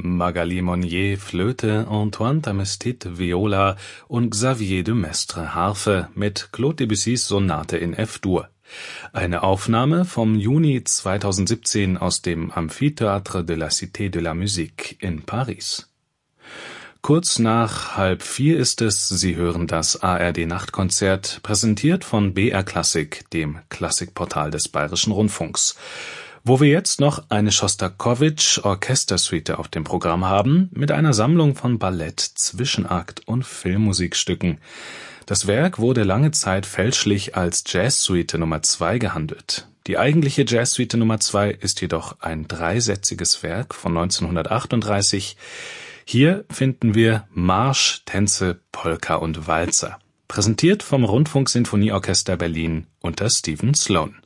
Magali Monnier Flöte, Antoine Tamestit Viola und Xavier de Maistre Harfe mit Claude Debussys Sonate in F-Dur. Eine Aufnahme vom Juni 2017 aus dem Amphithéâtre de la Cité de la Musique in Paris. Kurz nach 3:30 ist es, Sie hören das ARD-Nachtkonzert, präsentiert von BR Klassik, dem Klassikportal des Bayerischen Rundfunks. Wo wir jetzt noch eine Schostakowitsch-Orchestersuite auf dem Programm haben, mit einer Sammlung von Ballett-, Zwischenakt- und Filmmusikstücken. Das Werk wurde lange Zeit fälschlich als Jazzsuite Nummer 2 gehandelt. Die eigentliche Jazzsuite Nummer 2 ist jedoch ein dreisätziges Werk von 1938. Hier finden wir Marsch, Tänze, Polka und Walzer. Präsentiert vom Rundfunksinfonieorchester Berlin unter Stephen Sloan.